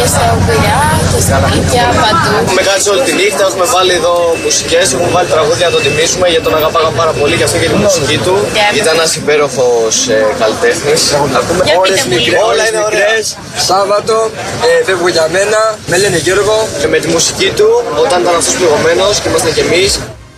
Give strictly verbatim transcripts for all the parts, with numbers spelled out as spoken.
και στα Ουγγριά και στην Νίκαια, παντού. Έχουμε κάτσει όλη τη νύχτα, έχουμε βάλει εδώ μουσικές, έχουμε βάλει τραγούδια να το τιμήσουμε γιατί τον αγαπάγα πάρα πολύ και αυτή και τη μουσική του. Yeah. Ήταν ένας υπέροχος ε, καλλιτέχνης. Ακούμε ώρες μικρές, όλα είναι ωραίες. Σάββατο, ε, φεύγω για μένα, με λένε Γιώργο. Και με τη μουσική του, όταν ήταν αυτός πληγωμένος και ήμασταν κι εμείς.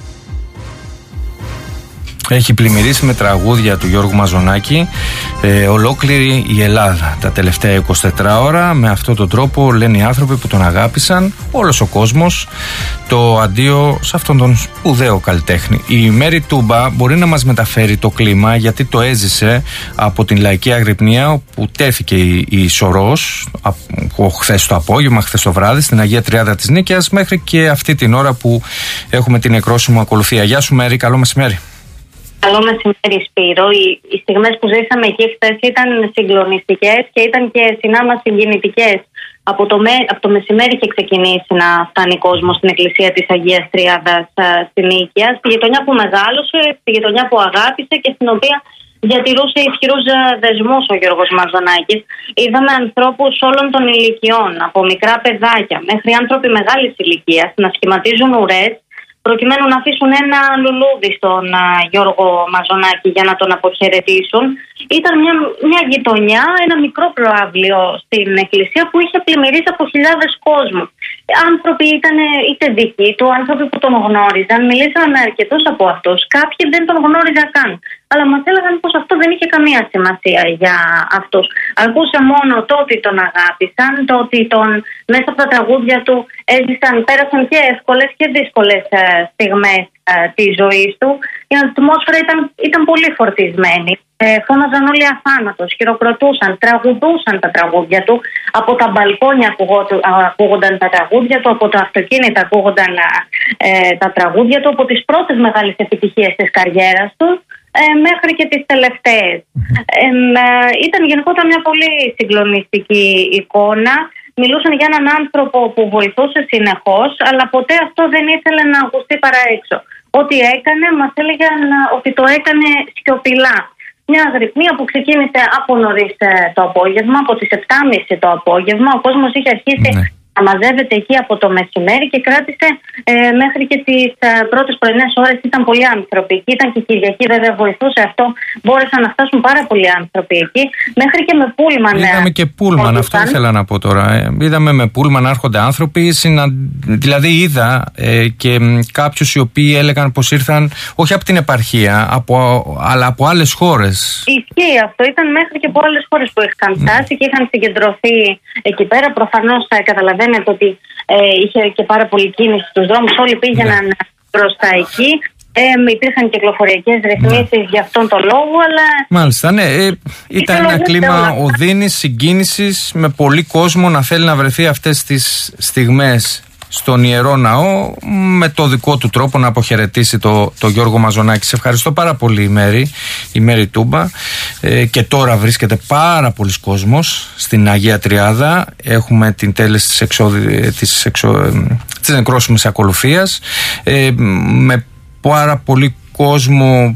Έχει πλημμυρίσει με τραγούδια του Γιώργου Μαζονάκη ε, ολόκληρη η Ελλάδα τα τελευταία εικοσιτέσσερις ώρα. Με αυτόν τον τρόπο λένε οι άνθρωποι που τον αγάπησαν, όλος ο κόσμος, το αντίο σε αυτόν τον σπουδαίο καλλιτέχνη. Η Μέρη Τούμπα μπορεί να μας μεταφέρει το κλίμα, γιατί το έζησε από την Λαϊκή Αγρυπνία, όπου τέθηκε η, η Σωρός από χθες το απόγευμα, χθες το βράδυ, στην Αγία Τριάδα της Νίκαιας, μέχρι και αυτή την ώρα που έχουμε την εκρόσιμο ακολουθία. Γεια σου Μέρη, καλό μεσημέρι. Καλό μεσημέρι Σπύρο. Οι, οι στιγμές που ζήσαμε εκεί χθες ήταν συγκλονιστικές και ήταν και συνάμα συγκινητικές. Από το, με, από το μεσημέρι είχε ξεκινήσει να φτάνει κόσμο στην εκκλησία της Αγίας Τριάδας στην Νίκαια, στη γειτονιά που μεγάλωσε, στη γειτονιά που αγάπησε και στην οποία διατηρούσε ισχυρούς δεσμούς ο Γιώργος Μαζονάκης. Είδαμε ανθρώπους όλων των ηλικιών, από μικρά παιδάκια μέχρι άνθρωποι μεγάλης ηλικίας, να σχηματίζουν ουρές προκειμένου να αφήσουν ένα λουλούδι στον α, Γιώργο Μαζονάκη για να τον αποχαιρετήσουν. Ήταν μια, μια γειτονιά, ένα μικρό προαύλιο στην εκκλησία που είχε πλημμυρίσει από χιλιάδες κόσμου. Άνθρωποι ήταν είτε δικοί του, άνθρωποι που τον γνώριζαν. Μιλήσαμε με αρκετούς από αυτούς. Κάποιοι δεν τον γνώριζαν καν. Αλλά μας έλεγαν πως αυτό δεν είχε καμία σημασία για αυτούς. Αρκούσε μόνο το ότι τον αγάπησαν, το ότι τον, μέσα από τα τραγούδια του έζησαν, πέρασαν και εύκολες και δύσκολες ε, στιγμές ε, της ζωής του. Η ατμόσφαιρα ήταν, ήταν πολύ φορτισμένη. Ε, φώναζαν όλοι αθάνατος, χειροκροτούσαν, τραγουδούσαν τα τραγούδια του. Από τα μπαλκόνια ακούγονταν τα τραγούδια του, από τα αυτοκίνητα ακούγονταν ε, τα τραγούδια του, από τις πρώτες μεγάλες επιτυχίες της καριέρας του ε, μέχρι και τις τελευταίες. Ε, ε, ήταν γενικότερα μια πολύ συγκλονιστική εικόνα. Μιλούσαν για έναν άνθρωπο που βοηθούσε συνεχώς, αλλά ποτέ αυτό δεν ήθελε να ακουστεί παρά έξω. Ό,τι έκανε, μας έλεγαν ότι το έκανε σιωπηλά. Μια αγρυπνία που ξεκίνησε από νωρίς το απόγευμα, από τις επτά και μισή το απόγευμα. Ο κόσμος είχε αρχίσει ναι. να μαζεύεται εκεί από το μεσημέρι και κράτησε ε, μέχρι και τις ε, πρώτες πρωινές ώρες. Ήταν πολλοί άνθρωποι εκεί. Ήταν και η Κυριακή, βέβαια βοηθούσε αυτό. Μπόρεσαν να φτάσουν πάρα πολλοί άνθρωποι εκεί. Μέχρι και με πούλμαν. Είδαμε και πούλμαν, αυτό ήθελα να πω τώρα. Ε, είδαμε με πούλμαν να έρχονται άνθρωποι. Συνα... Δηλαδή είδα ε, και κάποιους οι οποίοι έλεγαν πως ήρθαν όχι από την επαρχία, από, αλλά από άλλες χώρες. Ισχύει αυτό. Ήταν μέχρι και από άλλες χώρες που είχαν φτάσει mm. και είχαν συγκεντρωθεί εκεί πέρα. Προφανώς καταλαβαίνετε ότι ε, είχε και πάρα πολύ κίνηση στους δρόμους. Όλοι πήγαιναν ναι. προς τα εκεί. Ε, υπήρχαν κυκλοφοριακές ρυθμίσεις ναι. για αυτόν τον λόγο, αλλά... Μάλιστα, ναι. Ε, ήταν ένα κλίμα οδύνης, συγκίνησης, με πολύ κόσμο να θέλει να βρεθεί αυτές τις στιγμές στον Ιερό Ναό, με το δικό του τρόπο να αποχαιρετήσει το, το Γιώργο Μαζονάκη. Σε ευχαριστώ πάρα πολύ η Μέρη, η Μέρη Τούμπα. Ε, και τώρα βρίσκεται πάρα πολλοί κόσμος στην Αγία Τριάδα. Έχουμε την τέλεση της, εξο, της, εξο, της νεκρόσιμης ακολουθίας, ε, με πάρα πολύ κόσμο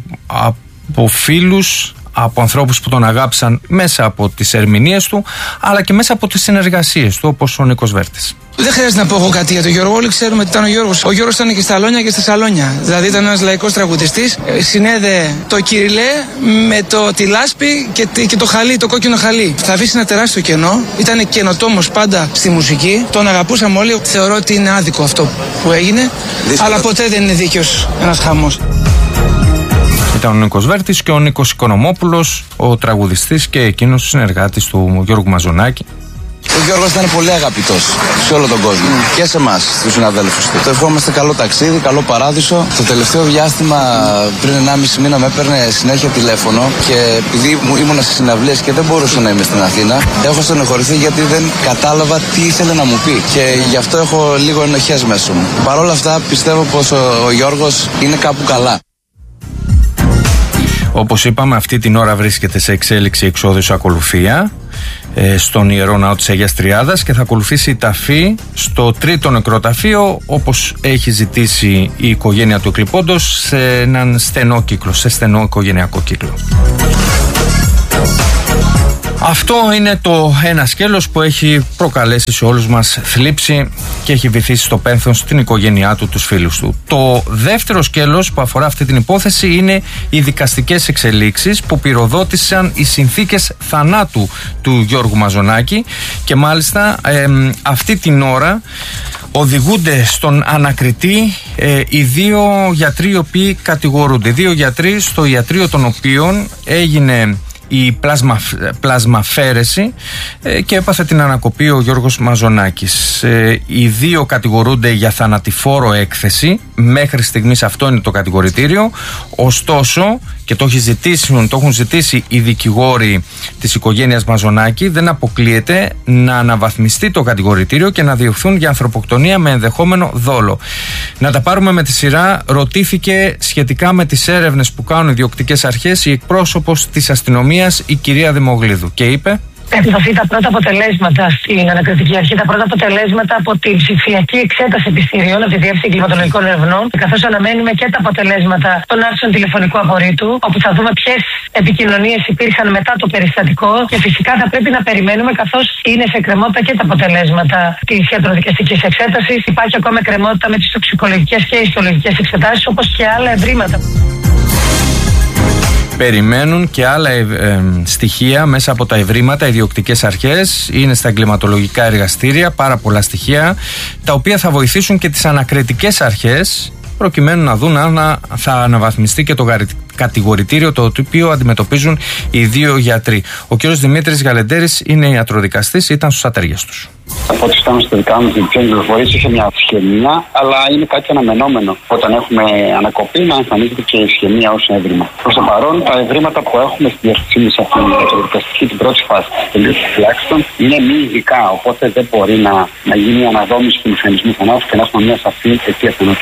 από φίλους, από ανθρώπους που τον αγάπησαν μέσα από τις ερμηνείες του, αλλά και μέσα από τις συνεργασίες του, όπως ο Νίκος Βέρτης. Δεν χρειάζεται να πω εγώ κάτι για τον Γιώργο. Όλοι ξέρουμε ότι ήταν ο Γιώργος. Ο Γιώργος ήταν και στα Αλόνια και στα Σαλόνια. Δηλαδή ήταν ένας λαϊκός τραγουδιστής. Συνέδε το Κυριλέ με το τη λάσπη και, και το χαλί, το κόκκινο χαλί. Θα αφήσει ένα τεράστιο κενό. Ήταν καινοτόμος πάντα στη μουσική. Τον αγαπούσαμε όλοι. Θεωρώ ότι είναι άδικο αυτό που έγινε. Δύσκολα. Αλλά ποτέ δεν είναι δίκαιος ένας χαμός. Ήταν ο Νίκος Βέρτης και ο Νίκος Οικονομόπουλος, ο τραγουδιστής και εκείνος ο συνεργάτης του Γιώργου Μαζονάκη. Ο Γιώργος ήταν πολύ αγαπητός σε όλο τον κόσμο mm. και σε εμάς, τους συναδέλφους του. Το ευχόμαστε καλό ταξίδι, καλό παράδεισο. Το τελευταίο διάστημα, πριν ενάμιση μήνα, με έπαιρνε συνέχεια τηλέφωνο και επειδή ήμουν σε συναυλίες και δεν μπορούσα να είμαι στην Αθήνα, έχω στενοχωρηθεί γιατί δεν κατάλαβα τι ήθελε να μου πει. Και γι' αυτό έχω λίγο ενοχές μέσα μου. Παρ' όλα αυτά, πιστεύω πως ο, ο Γιώργος είναι κάπου καλά. Όπως είπαμε, αυτή την ώρα βρίσκεται σε εξέλιξη εξόδους ακολουθία ε, στον Ιερό Ναό της Αγίας Τριάδας και θα ακολουθήσει η ταφή στο τρίτο νεκροταφείο, όπως έχει ζητήσει η οικογένεια του εκλειπώντος, σε έναν στενό κύκλο, σε στενό οικογενειακό κύκλο. Αυτό είναι το ένα σκέλος που έχει προκαλέσει σε όλους μας θλίψη και έχει βυθίσει στο πένθος την οικογένειά του, τους φίλους του. Το δεύτερο σκέλος που αφορά αυτή την υπόθεση είναι οι δικαστικές εξελίξεις που πυροδότησαν οι συνθήκες θανάτου του Γιώργου Μαζονάκη και μάλιστα ε, αυτή την ώρα οδηγούνται στον ανακριτή ε, οι δύο γιατροί οι οποίοι κατηγορούνται. Δύο γιατροί στο ιατρείο των οποίων έγινε η πλάσμα, πλασμαφέρεση ε, και έπαθε την ανακοπή ο Γιώργος Μαζονάκης. Ε, οι δύο κατηγορούνται για θανατηφόρο έκθεση. Μέχρι στιγμής αυτό είναι το κατηγορητήριο. Ωστόσο, και το, έχει ζητήσει, το έχουν ζητήσει οι δικηγόροι της οικογένειας Μαζονάκη, δεν αποκλείεται να αναβαθμιστεί το κατηγορητήριο και να διωχθούν για ανθρωποκτονία με ενδεχόμενο δόλο. Να τα πάρουμε με τη σειρά. Ρωτήθηκε σχετικά με τις έρευνες που κάνουν οι διοκτικές αρχές η εκπρόσωπος της αστυνομίας, η κυρία Δημογλίδου, και είπε: Έχουν δοθεί τα πρώτα αποτελέσματα στην ανακριτική αρχή, τα πρώτα αποτελέσματα από την ψηφιακή εξέταση επιστηρίων από τη Διεύθυνση Κλιματολογικών Ερευνών, καθώς αναμένουμε και τα αποτελέσματα των άρθρων τηλεφωνικού απορρίτου, όπου θα δούμε ποιες επικοινωνίες υπήρχαν μετά το περιστατικό και φυσικά θα πρέπει να περιμένουμε, καθώς είναι σε εκκρεμότητα και τα αποτελέσματα της ιατροδικαστικής εξέτασης. Υπάρχει ακόμα εκκρεμότητα με τις τοξικολογικές και ιστολογικές εξετάσεις, όπως και άλλα ευρήματα. Περιμένουν και άλλα ε, ε, στοιχεία μέσα από τα ευρήματα, οι διοκτικές αρχές. Είναι στα εγκληματολογικά εργαστήρια πάρα πολλά στοιχεία, τα οποία θα βοηθήσουν και τις ανακριτικές αρχές προκειμένου να δουν αν θα αναβαθμιστεί και το κατηγορητήριο το οποίο αντιμετωπίζουν οι δύο γιατροί. Ο κ. Δημήτρης Γαλεντέρης είναι ιατροδικαστής, ήταν στους ατέριες τους. Από ό,τι φτάνουν στα δικά μου δικτύων πληροφορίες, είχε μια σχεμία, αλλά είναι κάτι αναμενόμενο. Όταν έχουμε ανακοπή, να εμφανίζεται και η σχεμία ως έβριμα. Προς το παρόν, τα ευρήματα που έχουμε στη διαστησίμηση από την ιατροδικαστική την πρώτη φάση, τελείως τουλάχιστον, είναι μη ειδικά. Οπότε δεν μπορεί να, να γίνει η αναδόμηση του μηχανισμού θανάτου και να έχουμε μια σαφή αιτία θανάτου.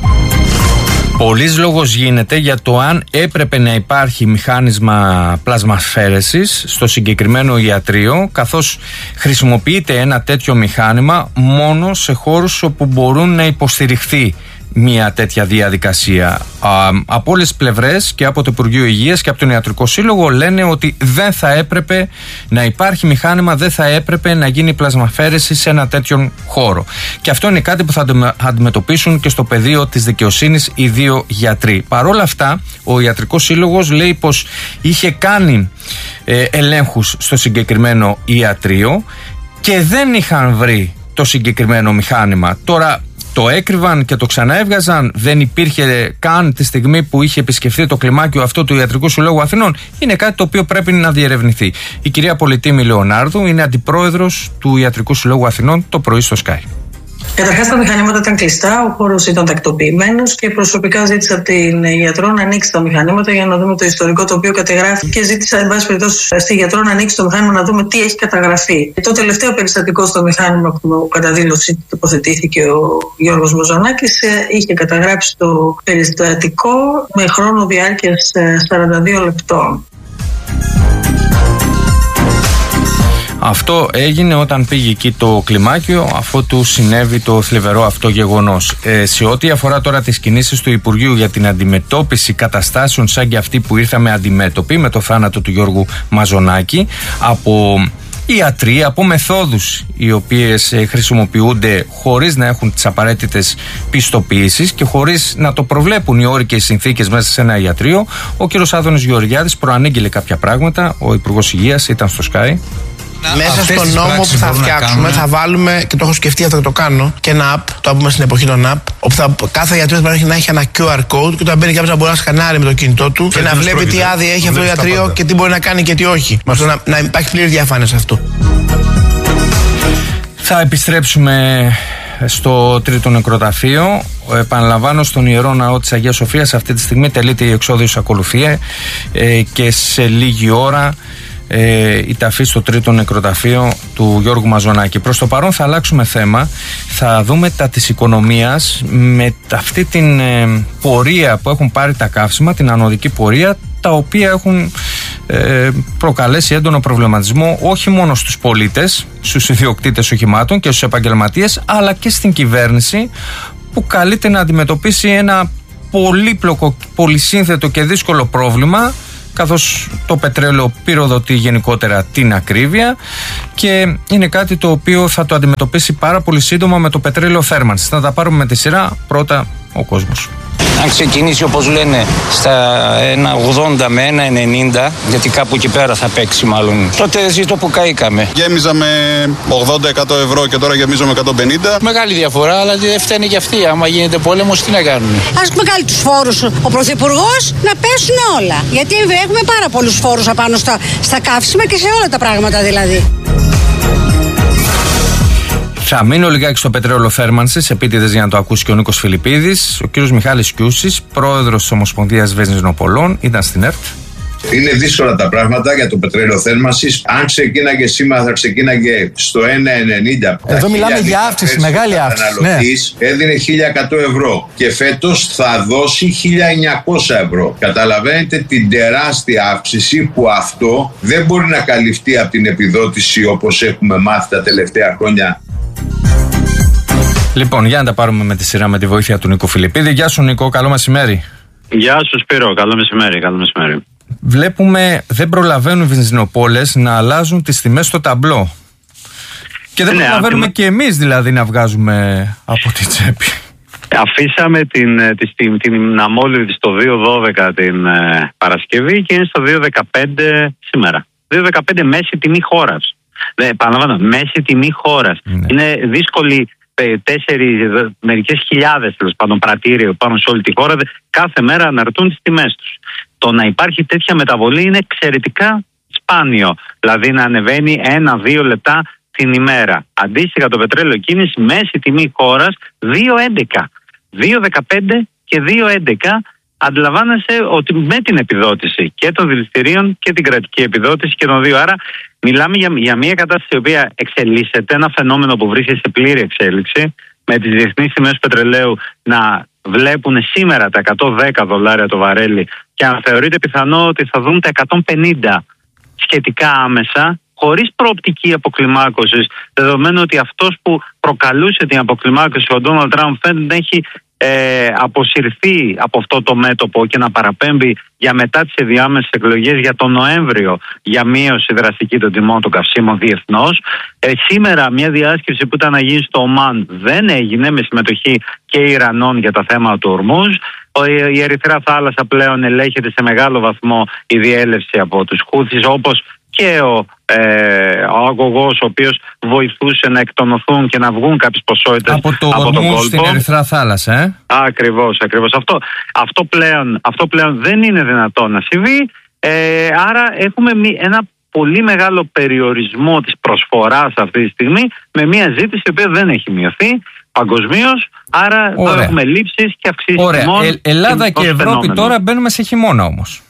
Πολλής λόγος γίνεται για το αν έπρεπε να υπάρχει μηχάνισμα πλασμαφέρεσης στο συγκεκριμένο ιατρείο, καθώς χρησιμοποιείται ένα τέτοιο μηχάνημα μόνο σε χώρους όπου μπορούν να υποστηριχθεί μια τέτοια διαδικασία. Α, από όλες τις πλευρές, και από το Υπουργείο Υγείας και από τον Ιατρικό Σύλλογο, λένε ότι δεν θα έπρεπε να υπάρχει μηχάνημα, δεν θα έπρεπε να γίνει πλασμαφέρεση σε ένα τέτοιον χώρο. Και αυτό είναι κάτι που θα αντιμετωπίσουν και στο πεδίο της δικαιοσύνης οι δύο γιατροί. Παρ' όλα αυτά, ο Ιατρικός Σύλλογος λέει πως είχε κάνει ε, ελέγχους στο συγκεκριμένο ιατρείο και δεν είχαν βρει το συγκεκριμένο μηχάνημα. Τώρα, το έκρυβαν και το ξαναέβγαζαν, δεν υπήρχε καν τη στιγμή που είχε επισκεφθεί το κλιμάκιο αυτό του Ιατρικού Συλλόγου Αθηνών. Είναι κάτι το οποίο πρέπει να διερευνηθεί. Η κυρία Πολυτήμη Λεωνάρδου είναι αντιπρόεδρος του Ιατρικού Συλλόγου Αθηνών, το πρωί στο Sky. Καταρχάς, τα μηχανήματα ήταν κλειστά, ο χώρος ήταν τακτοποιημένος και προσωπικά ζήτησα από την γιατρό να ανοίξει τα μηχανήματα για να δούμε το ιστορικό το οποίο καταγράφει και ζήτησα, εν πάση περιπτώσει, στη γιατρό να ανοίξει το μηχάνημα να δούμε τι έχει καταγραφεί. Το τελευταίο περιστατικό στο μηχάνημα που κατά δήλωση τοποθετήθηκε ο Γιώργος Μαζονάκης είχε καταγράψει το περιστατικό με χρόνο διάρκειας σαράντα δύο λεπτών. Αυτό έγινε όταν πήγε εκεί το κλιμάκιο, αφού του συνέβη το θλιβερό αυτό γεγονός. Ε, σε ό,τι αφορά τώρα τις κινήσεις του Υπουργείου για την αντιμετώπιση καταστάσεων σαν και αυτή που ήρθαμε αντιμέτωποι με το θάνατο του Γιώργου Μαζονάκη, από ιατροί, από μεθόδους οι οποίες ε, χρησιμοποιούνται χωρίς να έχουν τις απαραίτητες πιστοποιήσεις και χωρίς να το προβλέπουν οι όροι και οι συνθήκες μέσα σε ένα ιατρείο, ο κ. Άδωνης Γεωργιάδης προανήγγειλε κάποια πράγματα. Ο Υπουργός Υγείας ήταν στο Sky. Μέσα στον νόμο που θα φτιάξουμε θα βάλουμε, και το έχω σκεφτεί αυτό και το κάνω, και ένα app, το πούμε στην εποχή των app, όπου θα, κάθε ιατρείο θα να έχει ένα κιου αρ code και όταν μπαίνει κάποιος να μπορεί να σκανάρει με το κινητό του και να βλέπει τι άδεια έχει αυτό το ιατρείο και τι μπορεί να κάνει και τι όχι. Ώστε να, να υπάρχει πλήρη διαφάνεια σε αυτό. Θα επιστρέψουμε στο τρίτο νεκροταφείο. Επαναλαμβάνω, στον Ιερό Ναό της Αγίας Σοφίας αυτή τη στιγμή τελείται η εξόδιος ακολουθία ε, και σε λίγη ώρα Ε, η ταφή στο τρίτο νεκροταφείο του Γιώργου Μαζονάκη. Προς το παρόν θα αλλάξουμε θέμα. Θα δούμε τα της οικονομίας με αυτή την ε, πορεία που έχουν πάρει τα καύσιμα, την ανωδική πορεία, τα οποία έχουν ε, προκαλέσει έντονο προβληματισμό όχι μόνο στους πολίτες, στους ιδιοκτήτες οχημάτων και στους επαγγελματίες, αλλά και στην κυβέρνηση, που καλείται να αντιμετωπίσει ένα πολύπλοκο, πολυσύνθετο και δύσκολο πρόβλημα, καθώς το πετρέλαιο πυροδοτεί γενικότερα την ακρίβεια και είναι κάτι το οποίο θα το αντιμετωπίσει πάρα πολύ σύντομα με το πετρέλαιο θέρμανσης. Να τα πάρουμε με τη σειρά. Πρώτα ο κόσμος. Αν ξεκινήσει όπως λένε στα ένα ογδόντα με ένα ενενήντα, γιατί κάπου εκεί πέρα θα παίξει μάλλον, τότε ζήτω που καήκαμε. Γέμιζα με ογδόντα εκατό ευρώ και τώρα γεμίζω με εκατόν πενήντα. Μεγάλη διαφορά, αλλά δεν φταίνε και αυτοί. Άμα γίνεται πόλεμος, τι να κάνουν. Ας βγάλει τους φόρους ο Πρωθυπουργός να πέσουν όλα. Γιατί έχουμε πάρα πολλούς φόρους απάνω στα, στα καύσιμα και σε όλα τα πράγματα δηλαδή. Θα μείνω λιγάκι στο πετρέλαιο θέρμανσης, επίτηδες για να το ακούσει και ο Νίκος Φιλιππίδης. Ο κύριος Μιχάλης Κιούσης, πρόεδρος της Ομοσπονδίας Βενζινοπολών, ήταν στην ΕΡΤ. Είναι δύσκολα τα πράγματα για το πετρέλαιο θέρμανσης. Αν ξεκίναγε σήμερα, θα ξεκίναγε στο ένα ενενήντα. Εδώ μιλάμε για αύξηση, μεγάλη αύξηση. Ναι. Έδινε χίλια εκατό ευρώ και φέτος θα δώσει χίλια εννιακόσια ευρώ. Καταλαβαίνετε την τεράστια αύξηση που αυτό δεν μπορεί να καλυφθεί από την επιδότηση όπως έχουμε μάθει τα τελευταία χρόνια. Λοιπόν, για να τα πάρουμε με τη σειρά με τη βοήθεια του Νίκο Φιλιππίδη. Γεια σου Νίκο, καλό μεσημέρι. Γεια σου Σπύρο, καλό μεσημέρι, καλό μεσημέρι. Βλέπουμε δεν προλαβαίνουν οι βενζινοπόλες να αλλάζουν τις τιμές στο ταμπλό. Και δεν ναι, προλαβαίνουμε αφήμα... και εμείς δηλαδή να βγάζουμε από τη τσέπη. Αφήσαμε την, την, την αμόλυβδη στο δύο δώδεκα την ε, Παρασκευή και είναι στο δύο δεκαπέντε σήμερα. δύο δεκαπέντε μέση τιμή χώρας. Δεν, επαναλαμβάνω, μέση τιμή χώρας. Ναι. Είναι δύσκολη. Τέσσερις, μερικές χιλιάδες τέλος πάντων πρατήριο πάνω σε όλη τη χώρα κάθε μέρα αναρτούν τις τιμές τους. Το να υπάρχει τέτοια μεταβολή είναι εξαιρετικά σπάνιο. Δηλαδή να ανεβαίνει ένα-δύο λεπτά την ημέρα. Αντίστοιχα το πετρέλαιο κίνηση μέση τιμή χώρας δύο έντεκα. δύο δεκαπέντε και δύο έντεκα. Αντιλαμβάνεσαι ότι με την επιδότηση και των δηληστηρίων και την κρατική επιδότηση και των δύο. Άρα μιλάμε για, για μια κατάσταση η οποία εξελίσσεται, ένα φαινόμενο που βρίσκεται σε πλήρη εξέλιξη, με τις διεθνείς τιμές του πετρελαίου να βλέπουν σήμερα τα εκατόν δέκα δολάρια το βαρέλι και αν θεωρείται πιθανό ότι θα δουν τα εκατόν πενήντα σχετικά άμεσα, χωρίς προοπτική αποκλιμάκωσης, δεδομένου ότι αυτός που προκαλούσε την αποκλιμάκωση, ο Ντόναλντ Τραμπ, φαίνεται να έχει Ε, αποσυρθεί από αυτό το μέτωπο και να παραπέμπει για μετά τις ενδιάμεσες εκλογές για τον Νοέμβριο για μείωση δραστική των τιμών των καυσίμων διεθνώς. Ε, σήμερα μια διάσκεψη που ήταν να γίνει στο Ομάν δεν έγινε με συμμετοχή και Ιρανών για τα θέματα του Ορμούζ. Η Ερυθρά θάλασσα πλέον ελέγχεται σε μεγάλο βαθμό η διέλευση από τους Χούθις, όπως και ο, ε, ο αγωγός ο οποίος βοηθούσε να εκτονωθούν και να βγουν κάποιες ποσότητες από το Ορμούζ στην Ερυθρά θάλασσα. Ε? Ακριβώς, ακριβώς. Αυτό, αυτό, πλέον, αυτό πλέον δεν είναι δυνατό να συμβεί. Ε, άρα έχουμε ένα πολύ μεγάλο περιορισμό της προσφοράς αυτή τη στιγμή με μια ζήτηση η οποία δεν έχει μειωθεί παγκοσμίως. Άρα τώρα έχουμε λήψεις και αυξήσεις τιμών. Ε, Ελλάδα και, και Ευρώπη φαινόμενο. Τώρα μπαίνουμε σε χειμώνα όμως.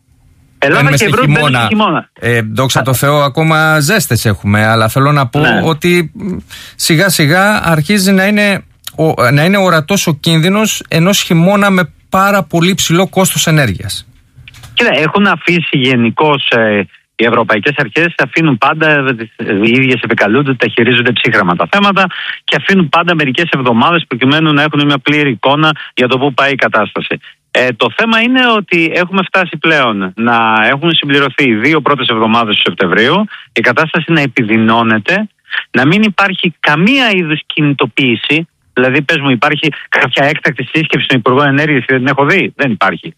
Ελλάδα και Ευρώπη μπαίνουν σε χειμώνα. Ε, δόξα τω Θεώ, ακόμα ζέστες έχουμε, αλλά θέλω να πω ναι. ότι σιγά σιγά αρχίζει να είναι, ο, να είναι ορατός ο κίνδυνος ενός χειμώνα με πάρα πολύ ψηλό κόστος ενέργειας. Κοίτα, έχουν αφήσει γενικώς ε, οι ευρωπαϊκές αρχές, αφήνουν πάντα, οι ίδιες επικαλούνται, τα χειρίζονται ψύχραμα τα θέματα και αφήνουν πάντα μερικές εβδομάδες προκειμένου να έχουν μια πλήρη εικόνα για το πού πάει η κατάσταση. Ε, το θέμα είναι ότι έχουμε φτάσει πλέον να έχουν συμπληρωθεί οι δύο πρώτες εβδομάδες του Σεπτεμβρίου, η κατάσταση να επιδεινώνεται, να μην υπάρχει καμία είδους κινητοποίηση. Δηλαδή, πες μου, υπάρχει κάποια έκτακτη σύσκεψη στον Υπουργό Ενέργειας και δεν την έχω δει. Δεν υπάρχει.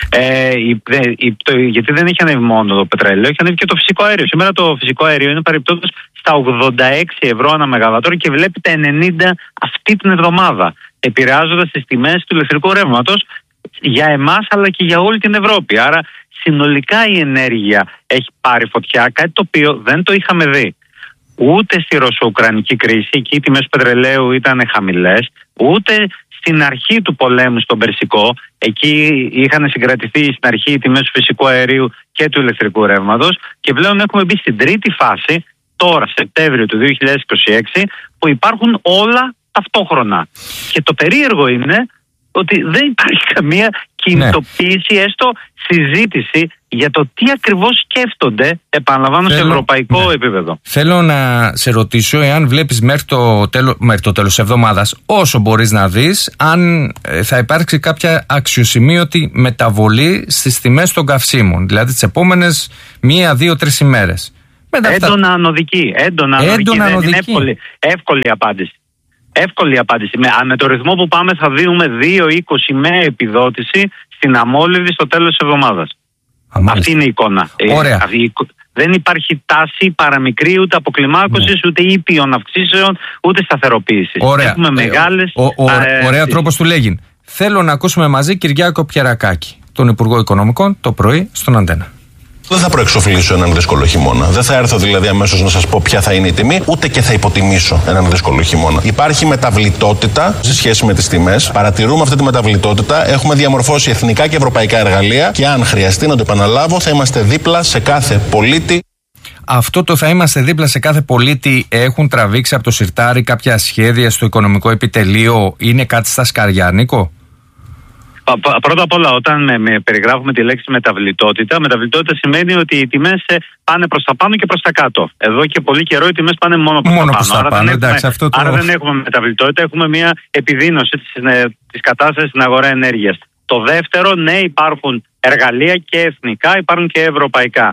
Ε, η, η, το, γιατί δεν έχει ανέβει μόνο το πετρέλαιο, έχει ανέβει και το φυσικό αέριο. Σήμερα το φυσικό αέριο είναι παρεπτόντως στα ογδόντα έξι ευρώ ανά μεγαβατόρο και βλέπει τα ενενήντα αυτή την εβδομάδα, επηρεάζοντας τις τιμές του ηλεκτρικού ρεύματος για εμάς αλλά και για όλη την Ευρώπη. Άρα, συνολικά η ενέργεια έχει πάρει φωτιά, κάτι το οποίο δεν το είχαμε δει. Ούτε στη Ρωσο-Ουκρανική κρίση, εκεί οι τιμές πετρελαίου ήταν χαμηλές, ούτε στην αρχή του πολέμου στον Περσικό, εκεί είχαν συγκρατηθεί στην αρχή οι τιμές του φυσικού αερίου και του ηλεκτρικού ρεύματος και πλέον έχουμε μπει στην τρίτη φάση, τώρα Σεπτέμβριο του δύο χιλιάδες είκοσι έξι, που υπάρχουν όλα ταυτόχρονα. Και το περίεργο είναι ότι δεν υπάρχει καμία κινητοποίηση, ναι. έστω συζήτηση για το τι ακριβώς σκέφτονται, επαναλαμβάνω, Θέλω, σε ευρωπαϊκό ναι. επίπεδο. Θέλω να σε ρωτήσω εάν βλέπεις μέχρι το, τέλο, μέχρι το τέλος της εβδομάδας, όσο μπορείς να δεις, αν θα υπάρξει κάποια αξιοσημείωτη μεταβολή στις τιμές των καυσίμων, δηλαδή τις επόμενες μία, δύο, τρεις ημέρες. Έντονα ανωδική. Έντονα ανωδική. Δεν ανωδική. Είναι εύκολη, εύκολη απάντηση. Εύκολη απάντηση. Με, με το ρυθμό που πάμε θα δίνουμε δύο είκοσι με επιδότηση στην αμόλυβη στο τέλος της εβδομάδας. Αυτή είναι η εικόνα. Ωραία. Ε, αυτή, δεν υπάρχει τάση παραμικρή ούτε αποκλιμάκωσης, ναι. ούτε ήπιων αυξήσεων, ούτε σταθεροποίησης. Ωραία. Έχουμε μεγάλες... Ο, ο, ε, ωραία ε, τρόπος του λέγει. Θέλω να ακούσουμε μαζί Κυριάκο Πιερακάκη, τον Υπουργό Οικονομικών, το πρωί στον Αντένα. Δεν θα προεξοφλήσω έναν δύσκολο χειμώνα. Δεν θα έρθω δηλαδή αμέσως να σας πω ποια θα είναι η τιμή, ούτε και θα υποτιμήσω έναν δύσκολο χειμώνα. Υπάρχει μεταβλητότητα σε σχέση με τις τιμές. Παρατηρούμε αυτή τη μεταβλητότητα. Έχουμε διαμορφώσει εθνικά και ευρωπαϊκά εργαλεία και αν χρειαστεί να το επαναλάβω, θα είμαστε δίπλα σε κάθε πολίτη. Αυτό το θα είμαστε δίπλα σε κάθε πολίτη έχουν τραβήξει από το σιρτάρι κάποια σχέδια στο οικονομικό επιτελείο, είναι κάτι στα σκαριά, Νίκο? Πρώτα απ' όλα, όταν με, με περιγράφουμε τη λέξη μεταβλητότητα, μεταβλητότητα σημαίνει ότι οι τιμές πάνε προς τα πάνω και προς τα κάτω. Εδώ και πολύ καιρό οι τιμές πάνε μόνο προς μόνο τα πάνω. Άρα, πάνω. Δεν, Εντάξει, έχουμε, αυτό το... άρα δεν έχουμε μεταβλητότητα, έχουμε μια επιδείνωση της, της κατάστασης στην αγορά ενέργειας. Το δεύτερο, ναι, υπάρχουν εργαλεία και εθνικά, υπάρχουν και ευρωπαϊκά.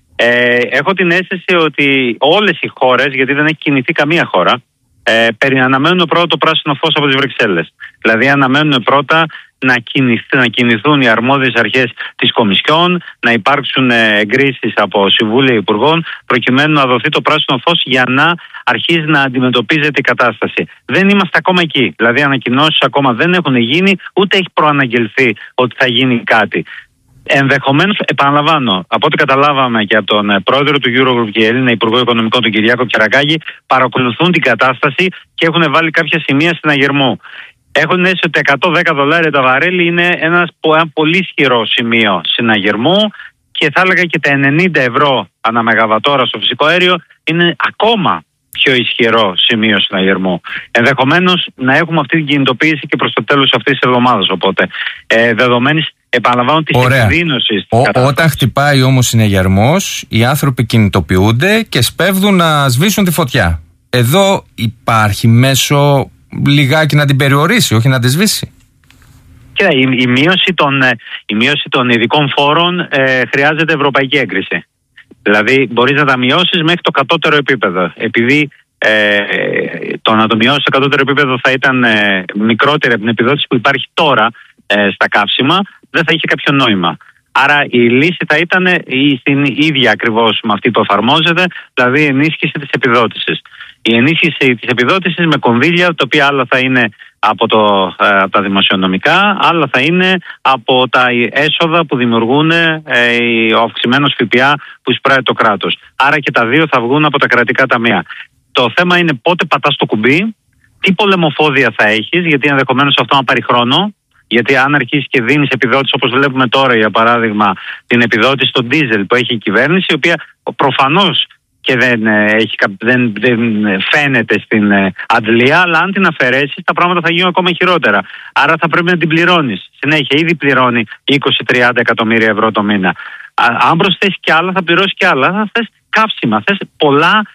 Ε, έχω την αίσθηση ότι όλες οι χώρες, γιατί δεν έχει κινηθεί καμία χώρα, ε, περι, αναμένουν πρώτα το πράσινο φως από τις Βρυξέλλες. Δηλαδή αναμένουν πρώτα να, κινηθ, να κινηθούν οι αρμόδιες αρχές της Κομισιόν, να υπάρξουν εγκρίσεις από Συμβούλια Υπουργών, προκειμένου να δοθεί το πράσινο φως για να αρχίσει να αντιμετωπίζεται η κατάσταση. Δεν είμαστε ακόμα εκεί. Δηλαδή ανακοινώσεις ακόμα δεν έχουν γίνει, ούτε έχει προαναγγελθεί ότι θα γίνει κάτι. Ενδεχομένως, επαναλαμβάνω, από ό,τι καταλάβαμε και από τον πρόεδρο του Eurogroup και Έλληνα Υπουργό Οικονομικών, τον Κυριάκο Πιερακάκη, παρακολουθούν την κατάσταση και έχουν βάλει κάποια σημεία συναγερμού. Έχουν αίσθηση ότι εκατόν δέκα δολάρια τα βαρέλι είναι ένας, ένα πολύ ισχυρό σημείο συναγερμού και θα έλεγα και τα ενενήντα ευρώ ανά μεγαβατόρα στο φυσικό αέριο είναι ακόμα πιο ισχυρό σημείο συναγερμού. Ενδεχομένως να έχουμε αυτή την κινητοποίηση και προς το τέλος αυτής της εβδομάδας. Οπότε, ε, δεδομένης, επαναλαμβάνω, της επιδείνωσης. Όταν χτυπάει όμως συναγερμός, οι άνθρωποι κινητοποιούνται και σπέβδουν να σβήσουν τη φωτιά. Εδώ υπάρχει μέσο λιγάκι να την περιορίσει, όχι να τη σβήσει. Κοίτα, η, η, μείωση των, η μείωση των ειδικών φόρων ε, χρειάζεται ευρωπαϊκή έγκριση. Δηλαδή μπορείς να τα μειώσεις μέχρι το κατώτερο επίπεδο. Επειδή ε, το να το μειώσεις στο κατώτερο επίπεδο θα ήταν ε, μικρότερη από την επιδότηση που υπάρχει τώρα ε, στα καύσιμα, δεν θα είχε κάποιο νόημα. Άρα η λύση θα ήταν η, στην ίδια ακριβώς με αυτή που εφαρμόζεται, δηλαδή η ενίσχυση της επιδότησης. Η ενίσχυση της επιδότησης με κονδύλια, τα οποία άλλα θα είναι από, το, ε, από τα δημοσιονομικά, άλλα θα είναι από τα έσοδα που δημιουργούν ε, ο αυξημένος ΦΠΑ που εισπράττει το κράτος. Άρα και τα δύο θα βγουν από τα κρατικά ταμεία. Το θέμα είναι πότε πατάς το κουμπί, τι πολεμοφόδια θα έχεις, γιατί ενδεχομένως αυτό να πάρει χρόνο. Γιατί αν αρχίσει και δίνεις επιδότηση, όπως βλέπουμε τώρα για παράδειγμα την επιδότηση στο ντίζελ που έχει η κυβέρνηση, η οποία προφανώς και δεν, έχει, δεν, δεν φαίνεται στην αντλία, αλλά αν την αφαιρέσεις τα πράγματα θα γίνουν ακόμα χειρότερα. Άρα θα πρέπει να την πληρώνεις. Συνέχεια ήδη πληρώνει είκοσι με τριάντα εκατομμύρια ευρώ το μήνα. Αν προσθέσεις κι άλλα θα πληρώσεις κι άλλα. Θα θες καύσιμα, θες πολλά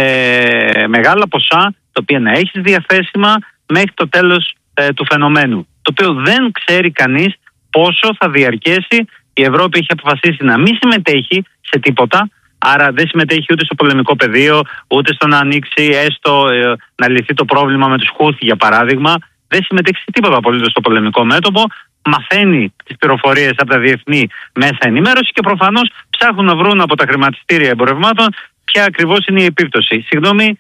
ε, μεγάλα ποσά τα οποία να έχεις διαθέσιμα μέχρι το τέλος ε, του φαινομένου. Το οποίο δεν ξέρει κανείς πόσο θα διαρκέσει. Η Ευρώπη έχει αποφασίσει να μην συμμετέχει σε τίποτα, άρα δεν συμμετέχει ούτε στο πολεμικό πεδίο, ούτε στο να ανοίξει έστω ε, να λυθεί το πρόβλημα με τους Χούθι για παράδειγμα. Δεν συμμετέχει σε τίποτα απολύτως στο πολεμικό μέτωπο, μαθαίνει τις πληροφορίες από τα διεθνή μέσα ενημέρωση και προφανώς ψάχνουν να βρουν από τα χρηματιστήρια εμπορευμάτων ποια ακριβώς είναι η επίπτωση. Συγγνώμη,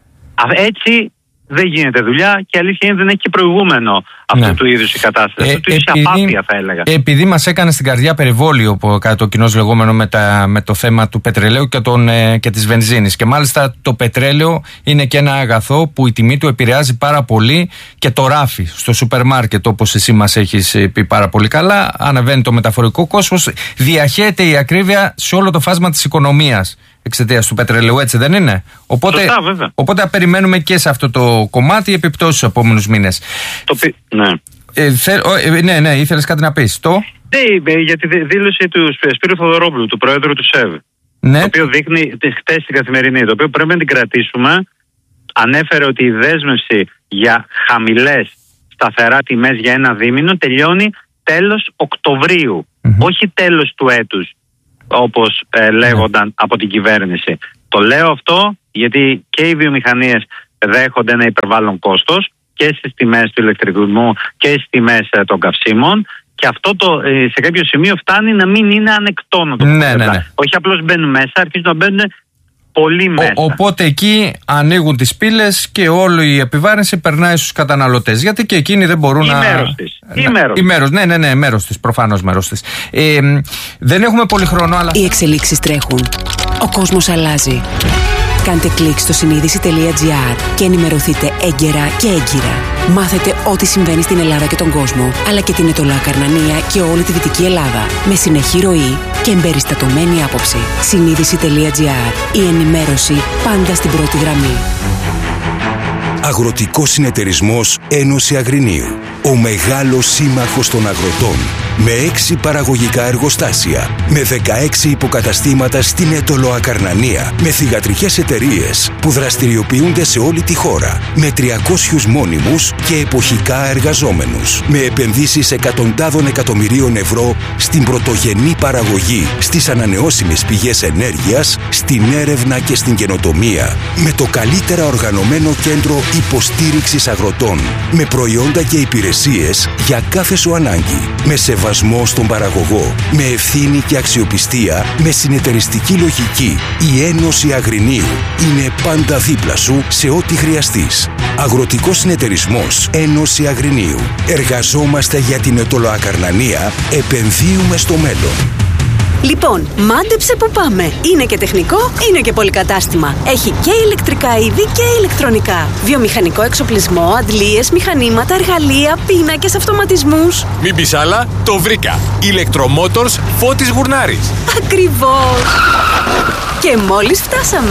έτσι δεν γίνεται δουλειά και αλήθεια είναι δεν έχει και προηγούμενο αυτού ναι. του είδους η κατάσταση. Ε, αυτού του είδους η απάθεια θα έλεγα. Επειδή μας έκανε στην καρδιά περιβόλιο κατά το κοινώς λεγόμενο με, τα, με το θέμα του πετρελαίου και, τον, ε, και της βενζίνης. Και μάλιστα το πετρέλαιο είναι και ένα αγαθό που η τιμή του επηρεάζει πάρα πολύ και το ράφι στο σούπερ μάρκετ, όπως εσύ μας έχεις πει πάρα πολύ καλά. Ανεβαίνει το μεταφορικό κόστος, διαχέεται η ακρίβεια σε όλο το φάσμα της οικονομίας εξαιτίας του πετρελαίου, έτσι δεν είναι? Οπότε, Σωστά, οπότε περιμένουμε και σε αυτό το κομμάτι επιπτώσεις στους επόμενους μήνες. Το, ναι. Ε, θε, ε, ναι, ναι, ήθελες κάτι να πεις. Το... Ναι, για τη δήλωση του Σπύρου Θοδωρόπουλου, του Προέδρου του ΣΕΒ. Ναι. Το οποίο δείχνει χτες στην Καθημερινή, το οποίο πρέπει να την κρατήσουμε. Ανέφερε ότι η δέσμευση για χαμηλές σταθερά τιμές για ένα δίμηνο τελειώνει τέλος Οκτωβρίου, mm-hmm. όχι τέλος του έτους, όπως ε, λέγονταν mm-hmm. από την κυβέρνηση. Το λέω αυτό γιατί και οι βιομηχανίες δέχονται ένα υπερβάλλον κόστος και στις τιμές του ηλεκτρισμού και στις τιμές ε, των καυσίμων, και αυτό το, ε, σε κάποιο σημείο φτάνει να μην είναι ανεκτό, να το πούμε. Ναι, ναι, ναι. Όχι απλώς μπαίνουν μέσα, αρχίζουν να μπαίνουν πολύ μέσα. Ο, οπότε εκεί ανοίγουν τις πύλες και όλη η επιβάρυνση περνάει στους καταναλωτές. Γιατί και εκείνοι δεν μπορούν ή να. Μέρος της. Να... Ή μέρος. Ή μέρος. Ναι, ναι, ναι, μέρος της. Προφανώς μέρος της. Ε, δεν έχουμε πολύ χρόνο, αλλά. Οι εξελίξεις τρέχουν. Ο κόσμος αλλάζει. Κάντε κλικ στο συνείδηση τελεία τζι άρ και ενημερωθείτε έγκαιρα και έγκυρα. Μάθετε ό,τι συμβαίνει στην Ελλάδα και τον κόσμο, αλλά και την Αιτωλοακαρνανία και όλη τη Δυτική Ελλάδα. Με συνεχή ροή και εμπεριστατωμένη άποψη. συνείδηση τελεία τζι άρ. Η ενημέρωση πάντα στην πρώτη γραμμή. Αγροτικός Συνεταιρισμός Ένωση Αγρινίου. Ο μεγάλος σύμμαχος των αγροτών. Με έξι παραγωγικά εργοστάσια. Με δεκαέξι υποκαταστήματα στην Αιτωλοακαρνανία. Με θυγατρικές εταιρείες που δραστηριοποιούνται σε όλη τη χώρα. Με τριακόσιους μόνιμους και εποχικά εργαζόμενους. Με επενδύσεις εκατοντάδων εκατομμυρίων ευρώ στην πρωτογενή παραγωγή, στις ανανεώσιμες πηγές ενέργειας, στην έρευνα και στην καινοτομία. Με το καλύτερα οργανωμένο κέντρο υποστήριξης αγροτών. Με προϊόντα και υπηρεσίες για κάθε σου ανάγκη. Με σεβασμό στον παραγωγό. Με ευθύνη και αξιοπιστία. Με συνεταιριστική λογική. Η Ένωση Αγρινίου είναι πάντα δίπλα σου σε ό,τι χρειαστείς. Αγροτικός Συνεταιρισμός Ένωση Αγρινίου. Εργαζόμαστε για την Αιτωλοακαρνανία. Επενδύουμε στο μέλλον. Λοιπόν, μάντεψε που πάμε. Είναι και τεχνικό, είναι και πολυκατάστημα. Έχει και ηλεκτρικά είδη και ηλεκτρονικά. Βιομηχανικό εξοπλισμό, αντλίες, μηχανήματα, εργαλεία, πίνακες, αυτοματισμούς. Μην πεις άλλα, το βρήκα. Ηλεκτρομότορς Φώτης Γουρνάρης. Ακριβώς. Και μόλις φτάσαμε.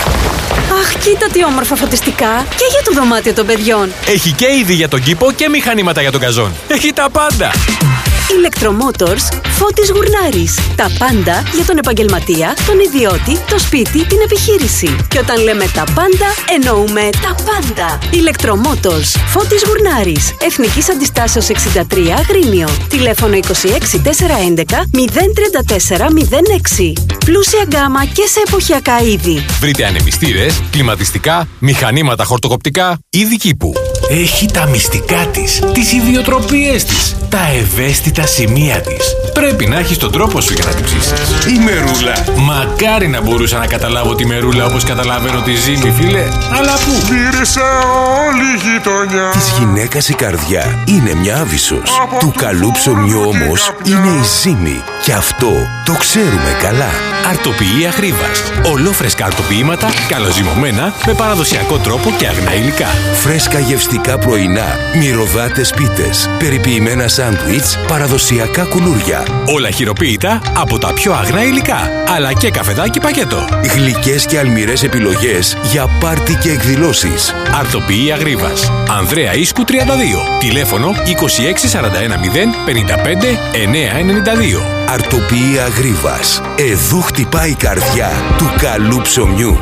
Αχ, κοίτα τι όμορφα φωτιστικά. Και για το δωμάτιο των παιδιών. Έχει και είδη για τον κήπο και μηχανήματα για τον καζόν. Έχει τα πάντα. Ηλεκτρομότορς Φώτης Γουρνάρης. Τα πάντα για τον επαγγελματία, τον ιδιώτη, το σπίτι, την επιχείρηση. Και όταν λέμε τα πάντα, εννοούμε τα πάντα. Ηλεκτρομότορς Φώτης Γουρνάρης. Εθνικής Αντιστάσεως εξήντα τρία Αγρίνιο. Τηλέφωνο είκοσι έξι τετρακόσια έντεκα μηδέν τριάντα τέσσερα μηδέν έξι. Πλούσια γκάμα και σε εποχιακά είδη. Βρείτε ανεμιστήρες, κλιματιστικά, μηχανήματα χορτοκοπτικά, είδη κήπου. Έχει τα μυστικά της, τις ιδιοτροπίες της, τα ευαίσθητα σημεία της. Πρέπει να έχεις τον τρόπο σου για να την ψήσεις. Η μερούλα. Μακάρι να μπορούσα να καταλάβω τη μερούλα όπως καταλαβαίνω τη ζύμη, φίλε. Αλλά πού? Μύρισε όλη η γειτονιά. Της γυναίκας η καρδιά είναι μια άβυσσος. Του καλού ψωμιού όμως είναι η ζύμη. Και αυτό το ξέρουμε καλά. Αρτοποιεί Αχρήβας. Ολόφρεσκα αρτοποιήματα, καλοζυμωμένα, με παραδοσιακό τρόπο και αγνά υλικά. Φρέσκα γευστικά πρωινά, μυρωδάτες πίτες, περιποιημένα σάντουιτς, παραδοσιακά κουλούρια. Όλα χειροποίητα από τα πιο αγνά υλικά, αλλά και καφεδάκι πακέτο. Γλυκές και αλμυρές επιλογές για πάρτι και εκδηλώσεις. Αρτοποιεί Αχρήβας. Ανδρέα Ίσκου τριάντα δύο. Τηλέφωνο είκοσι έξι σαράντα ένα μηδέν πενήντα πέντε εννιακόσια ενενήντα δύο. Αρτοποιεί Αχρήβας. Εδώ χτυπάει η καρδιά του καλού ψωμιού.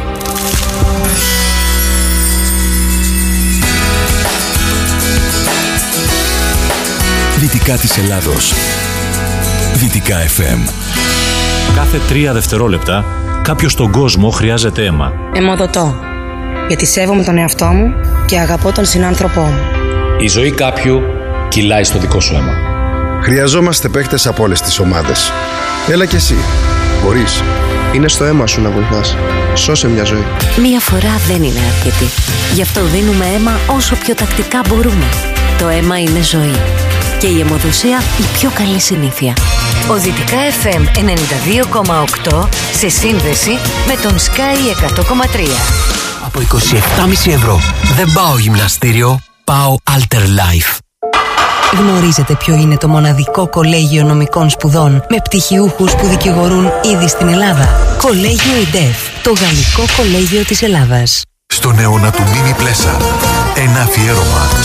Δυτικά της Ελλάδος. Δυτικά εφ εμ. Κάθε τρία δευτερόλεπτα κάποιος στον κόσμο χρειάζεται αίμα. Αιμοδοτώ. Γιατί σέβομαι τον εαυτό μου και αγαπώ τον συνάνθρωπό μου. Η ζωή κάποιου κυλάει στο δικό σου αίμα. Χρειαζόμαστε παίκτες από όλες τις ομάδες. Έλα κι εσύ. Μπορείς. Είναι στο αίμα σου να βοηθάς. Σώσε μια ζωή. Μία φορά δεν είναι αρκετή. Γι' αυτό δίνουμε αίμα όσο πιο τακτικά μπορούμε. Το αίμα είναι ζωή. Και η αιμοδοσία η πιο καλή συνήθεια. Ο Δυτικά εφ εμ ενενήντα δύο κόμμα οκτώ σε σύνδεση με τον Sky εκατό κόμμα τρία. Από είκοσι επτά κόμμα πέντε ευρώ δεν πάω γυμναστήριο, πάω Alter Life. Γνωρίζετε ποιο είναι το μοναδικό κολέγιο νομικών σπουδών με πτυχιούχους που δικηγορούν ήδη στην Ελλάδα? Κολέγιο ΙΝΤΕΦ, το γαλλικό κολέγιο της Ελλάδας. Στον αιώνα του Μίνι Πλέσα, ένα αφιέρωμα